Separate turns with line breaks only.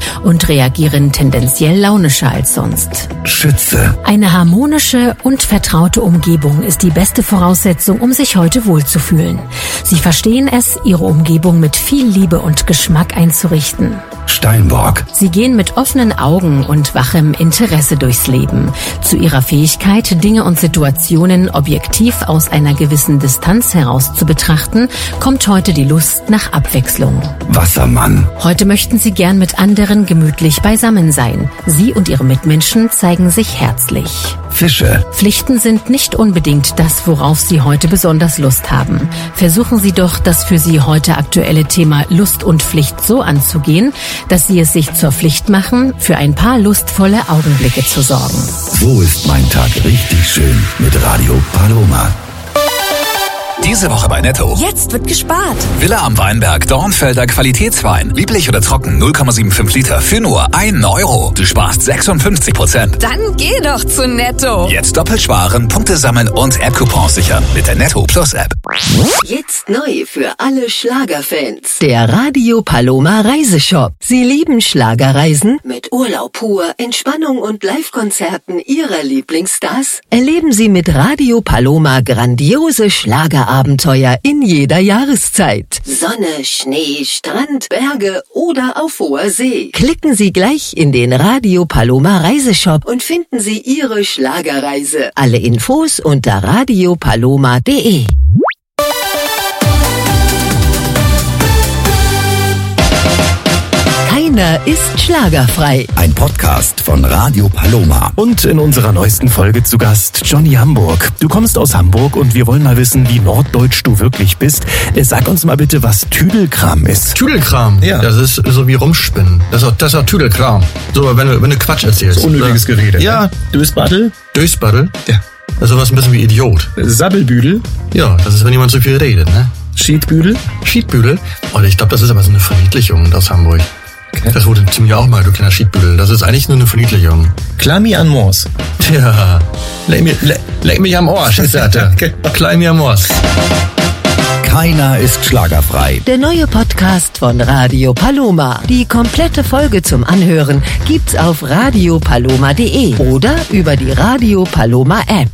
und reagieren tendenziell launischer als sonst.
Schütze.
Eine harmonische und vertraute Umgebung ist die beste Voraussetzung, um sich heute wohlzufühlen. Sie verstehen es, ihre Umgebung mit viel Liebe und Geschmack einzurichten.
Steinbock.
Sie gehen mit offenen Augen und wachem Interesse durchs Leben. Zu ihrer Fähigkeit, Dinge und Situationen objektiv aus einer gewissen Distanz heraus zu betrachten, kommt heute die Lust nach Abwechslung.
Wassermann.
Heute möchten Sie gern mit anderen gemütlich beisammen sein. Sie und Ihre Mitmenschen zeigen sich herzlich.
Fische.
Pflichten sind nicht unbedingt das, worauf Sie heute besonders Lust haben. Versuchen Sie doch, das für Sie heute aktuelle Thema Lust und Pflicht so anzugehen, dass Sie es sich zur Pflicht machen, für ein paar lustvolle Augenblicke zu sorgen.
So ist mein Tag richtig schön mit Radio Paloma.
Diese Woche bei Netto.
Jetzt wird gespart.
Villa am Weinberg, Dornfelder Qualitätswein. Lieblich oder trocken, 0,75 Liter für nur 1 Euro. Du sparst 56%.
Dann geh doch zu Netto.
Jetzt doppelt sparen, Punkte sammeln und App-Coupons sichern mit der Netto Plus App.
Jetzt neu für alle Schlagerfans.
Der Radio Paloma Reiseshop. Sie lieben Schlagerreisen?
Mit Urlaub pur, Entspannung und Live-Konzerten Ihrer Lieblingsstars?
Erleben Sie mit Radio Paloma grandiose Schlagerabenteuer in jeder Jahreszeit.
Sonne, Schnee, Strand, Berge oder auf hoher See.
Klicken Sie gleich in den Radio Paloma Reiseshop
Und finden Sie Ihre Schlagerreise.
Alle Infos unter radiopaloma.de. Keiner ist schlagerfrei.
Ein Podcast von Radio Paloma.
Und in unserer neuesten Folge zu Gast Johnny Hamburg. Du kommst aus Hamburg und wir wollen mal wissen, wie norddeutsch du wirklich bist. Sag uns mal bitte, was Tüdelkram ist.
Tüdelkram?
Ja.
Das ist so wie Rumspinnen. Das ist auch Tüdelkram. So, wenn du Quatsch erzählst.
So unnötiges Gerede.
Ja.
Dösbaddel?
Dösbaddel?
Ja.
Das ist sowas ein bisschen wie Idiot.
Sabbelbüdel?
Ja, das ist, wenn jemand so viel redet, ne?
Schiedbüdel?
Schiedbüdel? Oh, ich glaube, das ist aber so eine Verniedlichung aus Hamburg.
Okay.
Das wurde zu mir auch mal, du kleiner Schiedbüdel. Das ist eigentlich nur eine Verniedlichung.
Klami an Mors.
Tja, leck mich am Arsch, ist das. Klein mir am Arsch.
Keiner ist schlagerfrei.
Der neue Podcast von Radio Paloma. Die komplette Folge zum Anhören gibt's auf radiopaloma.de oder über die Radio Paloma App.